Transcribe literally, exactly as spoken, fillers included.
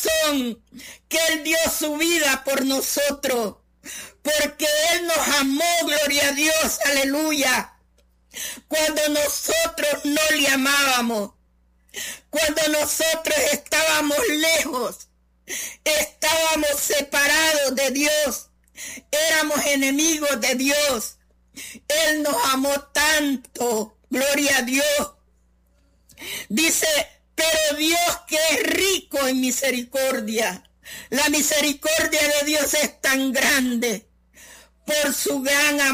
razón que Él dio su vida por nosotros, porque Él nos amó, gloria a Dios, aleluya. Cuando nosotros no le amábamos, cuando nosotros estábamos lejos, estábamos separados de Dios, éramos enemigos de Dios, Él nos amó tanto, gloria a Dios. Dice, pero Dios que es rico en misericordia, la misericordia de Dios es tan grande por su gran amor